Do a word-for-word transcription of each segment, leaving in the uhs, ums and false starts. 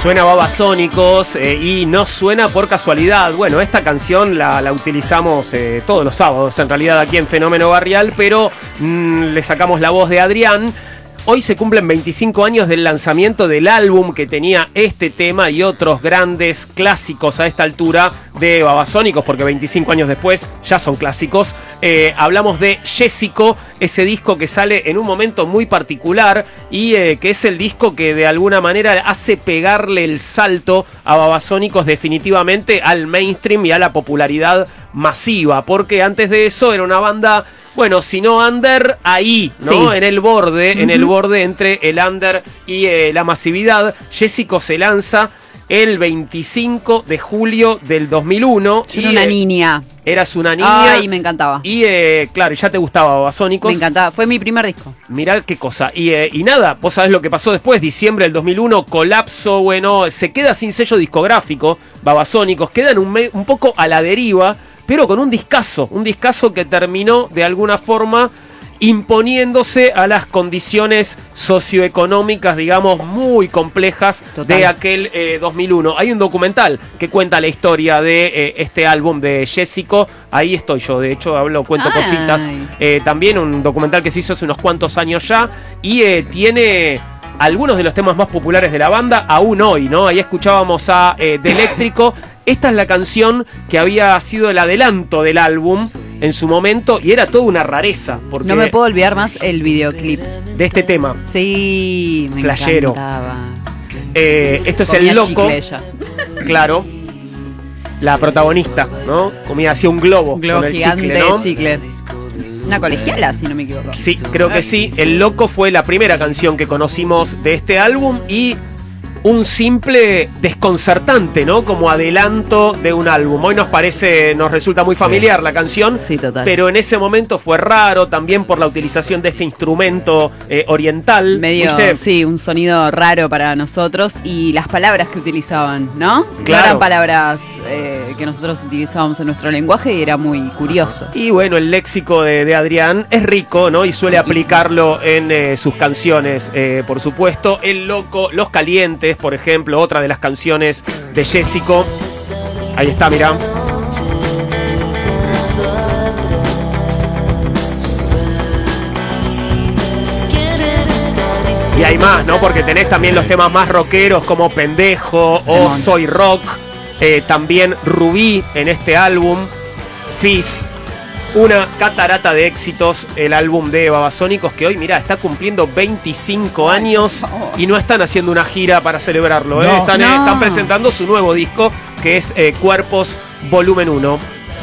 Suena Babasónicos eh, y no suena por casualidad. Bueno, esta canción la, la utilizamos eh, todos los sábados, en realidad aquí en Fenómeno Barrial, pero mmm, le sacamos la voz de Adrián. Hoy se cumplen veinticinco años del lanzamiento del álbum que tenía este tema y otros grandes clásicos a esta altura de Babasónicos, porque veinticinco años después ya son clásicos. Eh, hablamos de Jessico, ese disco que sale en un momento muy particular y eh, que es el disco que de alguna manera hace pegarle el salto a Babasónicos definitivamente al mainstream y a la popularidad masiva, porque antes de eso era una banda... Bueno, si no under, ahí, ¿no? Sí. En el borde, uh-huh. en el borde entre el under y eh, la masividad. Jessico se lanza el veinticinco de julio del dos mil uno. Yo era una eh, niña. Eras una niña. Ay, me encantaba. Y eh, claro, ya te gustaba Babasónicos. Me encantaba, fue mi primer disco. Mirá qué cosa. Y, eh, y nada, vos sabés lo que pasó después, diciembre del dos mil uno, colapso, bueno, se queda sin sello discográfico, Babasónicos, quedan un, me- un poco a la deriva, pero con un discazo, un discazo que terminó de alguna forma imponiéndose a las condiciones socioeconómicas, digamos, muy complejas. Total. De aquel eh, dos mil uno. Hay un documental que cuenta la historia de eh, este álbum de Jessico. Ahí estoy yo, de hecho, hablo, cuento Ay. cositas. Eh, también un documental que se hizo hace unos cuantos años ya y eh, tiene... algunos de los temas más populares de la banda, aún hoy, ¿no? Ahí escuchábamos a eh, De Eléctrico. Esta es la canción que había sido el adelanto del álbum en su momento y era toda una rareza. Porque no me puedo olvidar más el videoclip de este tema. Sí, me Flashero. encantaba. Eh, esto es Comía El Loco. Chicle ella. Claro. La protagonista, ¿no? Comía así un globo. Un globo con el gigante chicle, ¿no? de chicle. Una colegiala, si no me equivoco. Sí, creo que sí. El Loco fue la primera canción que conocimos de este álbum y un simple desconcertante, ¿no? Como adelanto de un álbum. Hoy nos parece, nos resulta muy familiar sí. la canción. Sí, total. Pero en ese momento fue raro también por la utilización de este instrumento eh, oriental. Medio, ¿viste? Sí, un sonido raro para nosotros y las palabras que utilizaban, ¿no? Claro. No eran palabras eh, que nosotros utilizábamos en nuestro lenguaje y era muy curioso. Y bueno, el léxico de, de Adrián es rico, ¿no? Y suele aplicarlo en eh, sus canciones, eh, por supuesto. El Loco, Los Calientes, por ejemplo, otra de las canciones de Jessico. Ahí está, mirá. Y hay más, ¿no? Porque tenés también los temas más rockeros como Pendejo o Soy Rock. Eh, también Rubí en este álbum. Fizz. Una catarata de éxitos, el álbum de Babasónicos, que hoy, mirá, está cumpliendo veinticinco años y no están haciendo una gira para celebrarlo, ¿eh? No, están, no. eh, están presentando su nuevo disco, que es eh, Cuerpos Volumen uno.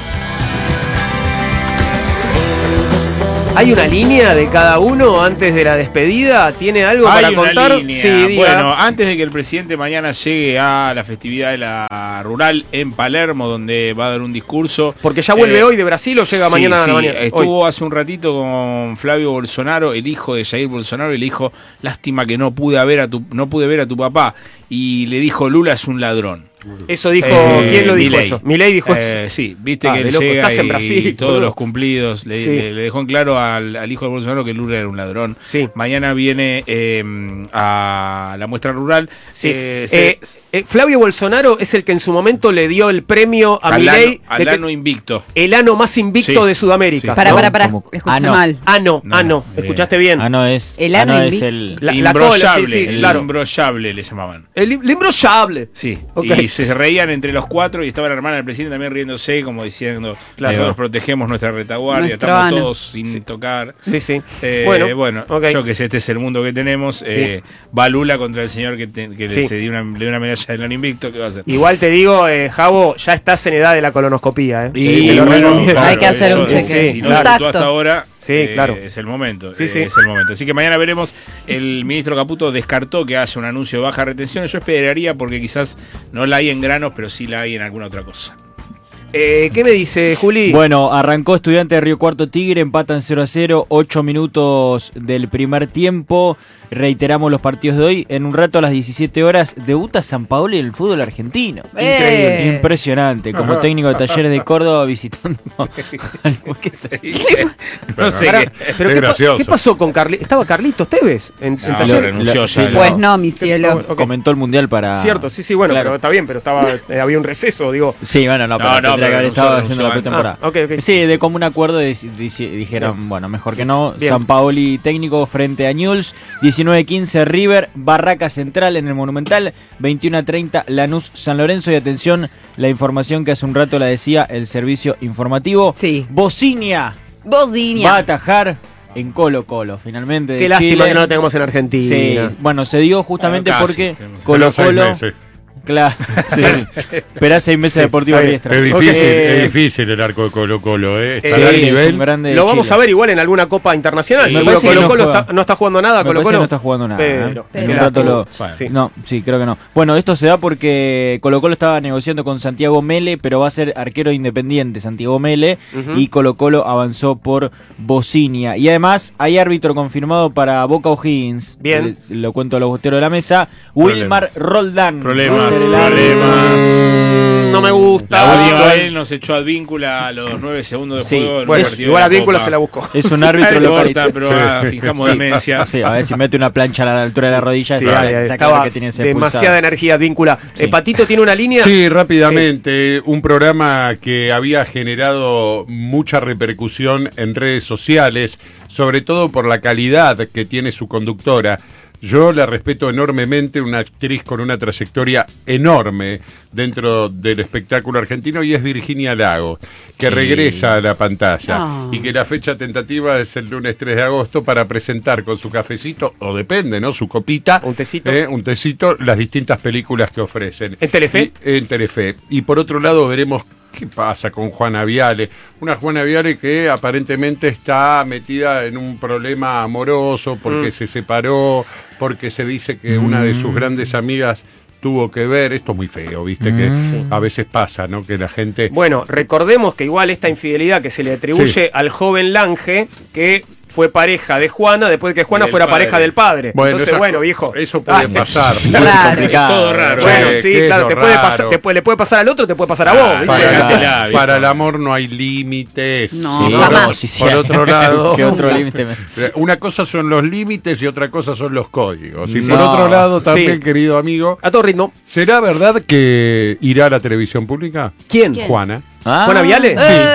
¿Hay una línea de cada uno antes de la despedida? ¿Tiene algo Hay para una contar? Línea. Sí, diga. Bueno, antes de que el presidente mañana llegue a la festividad de la rural en Palermo, donde va a dar un discurso. Porque ya vuelve eh, hoy de Brasil o llega sí, mañana a sí. la mañana. Estuvo hoy. hace un ratito con Flavio Bolsonaro, el hijo de Jair Bolsonaro, y le dijo, lástima que no pude ver a tu, no pude ver a tu papá. Y le dijo, Lula es un ladrón. Eso dijo, eh, ¿quién lo dijo Milei. eso? Milei dijo eh, eso. Sí, viste ah, que él loco, llega estás en y, Brasil, y todos boludo. los cumplidos. Le, Sí. le, le dejó en claro al, al hijo de Bolsonaro que Lula era un ladrón. Sí. Mañana viene eh, a la muestra rural. Sí. Eh, se, Eh, eh, Flavio Bolsonaro es el que en su momento le dio el premio a al Milei. ano, al ano invicto. El ano más invicto Sí. de Sudamérica. Sí. Para, ¿no? para, para, Como- escuché Ah, no. mal. Ano, No, ano. eh, ¿Escuchaste bien? Ano es El ano ano es invi- el La- la cola, Imbrollable, sí, sí, el claro. imbrollable le llamaban. El imbrojable. Sí, Ok. y se reían entre los cuatro y estaba la hermana del presidente también riéndose, como diciendo, Claro. nosotros protegemos nuestra retaguardia, Nuestro estamos ano. todos sin Sí. tocar. Sí, sí. Eh, bueno, bueno, ok. yo que sé, este es el mundo que tenemos. Eh, va Lula contra el señor que, te- que Sí. le, se dio una, le dio una medalla del ano invicto, ¿qué va a hacer? Igual te digo, eh, Javo, ya estás en edad de la colonoscopía. ¿eh? Y te lo bueno, recomiendo. claro, Hay que hacer eso un es, cheque. Si no Un debutó tacto. hasta ahora, Sí, eh, claro. es el momento. Sí, eh, sí. Es el momento. Así que mañana veremos. El ministro Caputo descartó que haya un anuncio de baja retención. Yo esperaría porque quizás no la hay en granos, pero sí la hay en alguna otra cosa. Eh, ¿Qué me dice, Juli? Bueno, arrancó Estudiantes de Río Cuarto Tigre, empatan cero a cero, ocho minutos del primer tiempo. Reiteramos los partidos de hoy. En un rato a las diecisiete horas debuta San Paoli en el fútbol argentino. Eh. Increíble. Impresionante. Como técnico de Talleres de Córdoba visitando. ¿Qué se- No sé. Pará, qué- pero es ¿qué, pa- gracioso. ¿qué pasó con Carlitos? ¿Estaba Carlitos Tevez en, en No, Talleres? renunció La- ya. sí, la- Pues no, mi cielo. Ok. Comentó el mundial para. Cierto, sí, sí, bueno, Claro. pero está bien, pero estaba eh, había un receso, digo. Sí, bueno, no, pero No, no, tendría pero que haber renunció, estado renunció haciendo la antes. pretemporada. Ah, ok, ok. Sí, de común acuerdo dic- dic- dijeron, bueno, mejor que no. Bien. San Paoli técnico frente a Newell's. diecinueve quince River, Barraca Central en el Monumental. veintiuno a treinta Lanús San Lorenzo. Y atención, la información que hace un rato la decía el servicio informativo. Sí. Bocinia Bocinia. va a atajar en Colo Colo, finalmente. de Qué lástima Chile. que no lo tengamos en Argentina. Sí, bueno, se dio justamente Bueno, casi, porque tenemos- Colo Pero seis Colo. meses. Claro, sí. Esperá seis meses Sí, Deportivo está bien. Riestra. Es difícil, Eh, es difícil el arco de Colo Colo, ¿eh? Eh, Está Sí, al es nivel. un grande de Lo vamos Chile. a ver igual en alguna copa internacional. Me Seguro parece que Colo no Colo juega. está- no está jugando nada. Me Colo parece que Colo no está jugando nada. Pero, ¿eh? pero En un la rato lo- Bueno. Sí. No, sí, creo que no. Bueno, esto se da porque Colo Colo estaba negociando con Santiago Mele, pero va a ser arquero independiente Santiago Mele, Ujú. y Colo Colo avanzó por Bocinia. Y además hay árbitro confirmado para Boca O'Higgins. Bien. Eh, Lo cuento a los bosteros de la mesa. Wilmar Roldán. Problemas, Va a ser el árbitro. problemas. Mm, no me gusta. La última vez nos echó Advíncula a los nueve segundos de Sí, juego. en un Bueno, partido igual de a la Víncula Copa. se la buscó. Es un árbitro No localista. importa, pero Sí. ah, fijamos demencia. Sí, a ver si mete una plancha a la altura de la rodilla. Sí, ya ahí, ahí, está claro estaba que tiene que ser demasiada expulsado. energía Víncula. Sí. Eh, Patito tiene una línea. Sí, rápidamente, un programa que había generado mucha repercusión en redes sociales, sobre todo por la calidad que tiene su conductora. Yo la respeto enormemente, una actriz con una trayectoria enorme dentro del espectáculo argentino, y es Virginia Lago, que Sí. regresa a la pantalla Ah. y que la fecha tentativa es el lunes tres de agosto para presentar con su cafecito, o depende, ¿no? Su copita, Un tecito. eh, un tecito, las distintas películas que ofrecen. ¿En Telefe? Y- en Telefe. Y por otro lado veremos qué pasa con Juana Viale. Una Juana Viale que aparentemente está metida en un problema amoroso porque Mm. se separó, porque se dice que una de sus grandes amigas tuvo que ver. Esto es muy feo, viste, que a veces pasa, ¿no? Que la gente... Bueno, recordemos que igual esta infidelidad que se le atribuye Sí. al joven Lange, que fue pareja de Juana, después de que Juana Del fuera padre. pareja del padre. Entonces, esas bueno, co- viejo. Eso puede Ah, pasar. Sí, Raro. muy complicado. Es todo raro. Bueno, Che, sí, qué claro, es te lo puede, raro. pasar, te puede- le puede pasar al otro, te puede pasar a Ah, vos. ¿viste? Para, Déjatela, la- viejo. para el amor no hay límites. No, Sí, jamás. no, sí, sí, Por hay. otro lado, ¿Qué otro Nunca. límite? me- una cosa son los límites y otra cosa son los códigos. Y No. por otro lado también, Sí. querido amigo, A todo ritmo. ¿será verdad que irá a la televisión pública? ¿Quién? ¿Quién? Juana. Ah. ¿Juana Viale?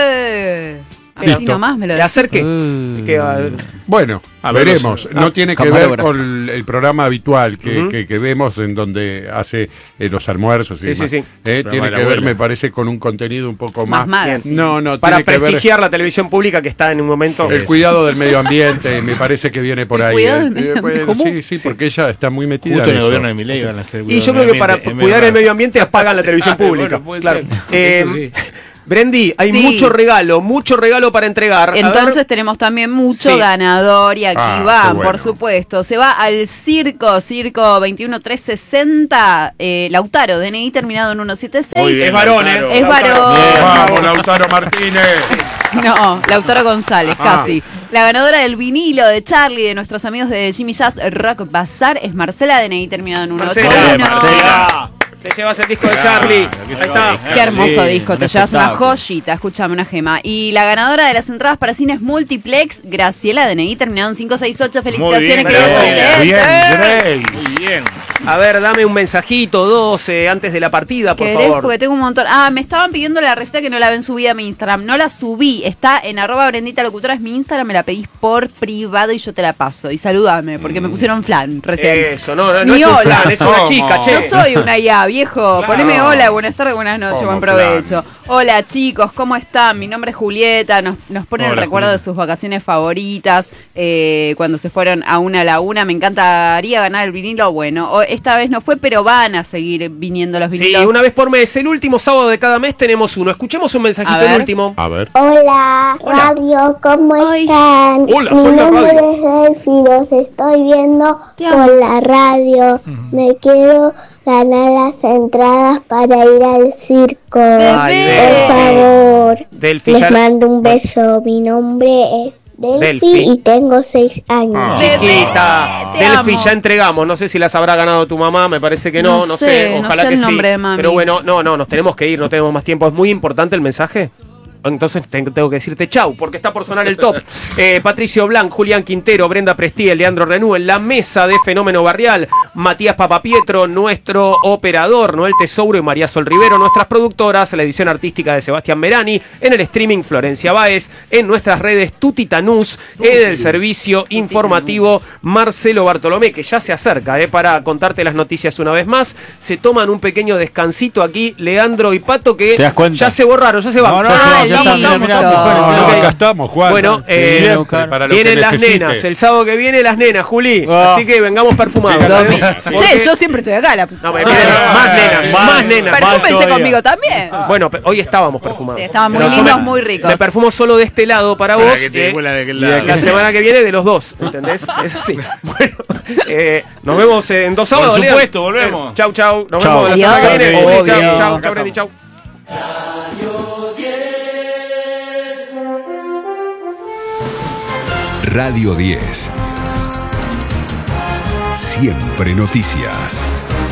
Eh, Así Listo. nomás me lo ¿Le decís. acerque? Uh. Que, ah, Bueno, A ver, veremos. los- no ah, tiene que ver camarógrafo. con el programa habitual que, Ujú. que- que vemos en donde hace eh, los almuerzos y Sí, demás. sí, sí. Eh, Programa tiene de la que ver, abuela. me parece, con un contenido un poco Más más. magazine. No, no, para tiene que ver prestigiar la televisión pública que está en un momento. el cuidado del medio ambiente, me parece que viene por El ahí. cuidado eh. del medio Eh, bueno, ambiente. sí, sí, porque ella está muy metida Justo en en el eso. gobierno de Milei van a hacer Y cuidado yo del creo que para medio ambiente, cuidar es el medio ambiente apagan la televisión Bueno, pública. puede Claro. ser. Eh, Eso sí. Brendi, hay Sí. mucho regalo, mucho regalo para entregar. A Entonces ver, tenemos también mucho Sí. ganador y aquí Ah, van, qué bueno. por supuesto. Se va al Circo, Circo veintiuno tres sesenta, eh, Lautaro, D N I terminado en ciento setenta y seis. Muy bien, es varón, Lautaro. ¿eh? Es varón. Bien, vamos, Lautaro Martínez. No, Lautaro González, Ah. casi. La ganadora del vinilo de Charlie, de nuestros amigos de Jimmy Jazz Rock Bazar, es Marcela, D N I terminado en ciento Marcela, ochenta y uno. Marcela. Te llevas el disco de Claro, Charlie. que Ahí se está. va a dejar. Qué hermoso Sí, disco, un te llevas una espectáculo. joyita, escúchame, una gema. Y la ganadora de las entradas para cines Multiplex, Graciela, D N I terminado en cinco seis ocho. Felicitaciones, bien, queridos Graciela. oyentes. Bien, Grace. Muy bien. A ver, dame un mensajito, dos, eh, antes de la partida, por ¿Querés? favor. Porque tengo un montón. Ah, me estaban pidiendo la receta que no la ven subida a mi Instagram. No la subí. Está en arroba Brendita Locutora, es mi Instagram. Me la pedís por privado y yo te la paso. Y saludame, porque me pusieron flan recién. Eso, no, no, no Ni es un hola. plan, es una ¿Cómo? chica, che. No soy una ya, viejo. Claro. Poneme hola, buenas tardes, buenas noches, ¿Cómo buen provecho. Hola chicos, ¿cómo están? Mi nombre es Julieta. Nos, nos ponen el Hola, recuerdo Julieta. de sus vacaciones favoritas, eh, cuando se fueron a una laguna. Me encantaría ganar el vinilo. Bueno, o- esta vez no fue, pero van a seguir viniendo los Sí, vinilos. una vez por mes. El último sábado de cada mes tenemos uno. Escuchemos un mensajito, A ver. el último. A ver. Hola, Hola. radio, ¿cómo Ay. están? Hola, Mi soy la nombre radio. es Delphi, los estoy viendo Te amo. por la radio. Me quiero ganar las entradas para ir al circo. Ay, Por Delphi. favor, Delphi, les ya- mando un beso. Mi nombre es Delphi, Delphi. y tengo seis años. Ah. Chiquita, Te Delphi, amo. ya entregamos. No sé si las habrá ganado tu mamá, me parece que no, no, No sé, sé, no ojalá sé que el sí. nombre de mami. Pero bueno, no, no, nos tenemos que ir, no tenemos más tiempo. ¿Es muy importante el mensaje? Entonces tengo, tengo que decirte chau, porque está por sonar el top. Eh, Patricio Blanc, Julián Quintero, Brenda Prestiel, Leandro Renú, en la mesa de Fenómeno Barrial, Matías Papapietro, nuestro operador, Noel Tesouro y María Sol Rivero, nuestras productoras, la edición artística de Sebastián Merani, en el streaming Florencia Báez, en nuestras redes Tuti Tanús, en el servicio informativo Marcelo Bartolomé, que ya se acerca eh, para contarte las noticias una vez más. Se toman un pequeño descansito aquí, Leandro y Pato, que ¿Te das cuenta? ya se borraron, ya se van. No, no, Ah, ya está, listo. mirá, mirá, se fueron. No, no, Ok. acá estamos, Juan. Bueno, Que eh, siempre, para lo que Vienen las necesites. nenas, el sábado que viene las nenas, Juli. Ah. Así que vengamos perfumados. Che, ¿eh? Domi- Porque- Che, yo siempre estoy acá, la puta. No, pero vienen Ah, más nenas, más, más nenas. más Perfúmense todavía. conmigo también. Bueno, pe- hoy estábamos perfumados. Sí, estaban muy Pero yo lindos, me- muy ricos. Me perfumo solo de este lado para Para vos. que te eh, huela de aquel y lado. la semana que viene de los dos, ¿entendés? Es así. Bueno, eh, nos vemos en dos sábados. Por Lean. supuesto, volvemos. Eh, chau, chau. Nos Chau. vemos la semana que Adiós. viene. Juli, Chau, Obvio. chau, chau, Brenda, chau. Radio diez. Siempre noticias.